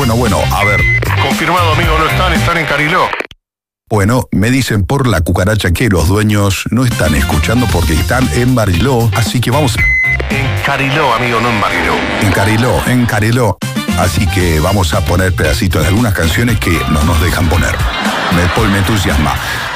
bueno, a ver. Confirmado, amigo, no están en Cariló. Bueno, me dicen por la cucaracha que los dueños no están escuchando porque están en Bariló, así que vamos... En Cariló, amigo, no en Bariló. En Cariló. Así que vamos a poner pedacitos de algunas canciones que no nos dejan poner. Me entusiasma.